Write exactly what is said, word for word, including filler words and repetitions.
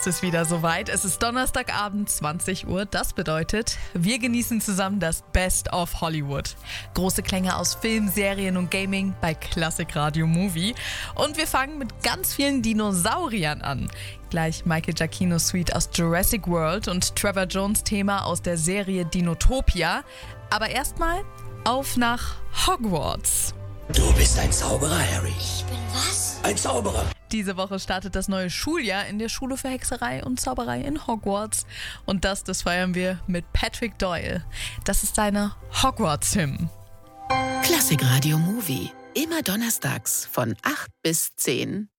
ist es wieder soweit. Es ist Donnerstagabend, zwanzig Uhr. Das bedeutet, wir genießen zusammen das Best of Hollywood. Große Klänge aus Film, Serien und Gaming bei Klassik Radio Movie. Und wir fangen mit ganz vielen Dinosauriern an. Gleich Michael Giacchinos Suite aus Jurassic World und Trevor Jones Thema aus der Serie Dinotopia. Aber erstmal auf nach Hogwarts. Du bist ein Zauberer, Harry. Ich bin was? Ein Zauberer. Diese Woche startet das neue Schuljahr in der Schule für Hexerei und Zauberei in Hogwarts. Und das, das feiern wir mit Patrick Doyle. Das ist seine Hogwarts-Hymn. Klassik Radio Movie. Immer donnerstags von acht bis zehn.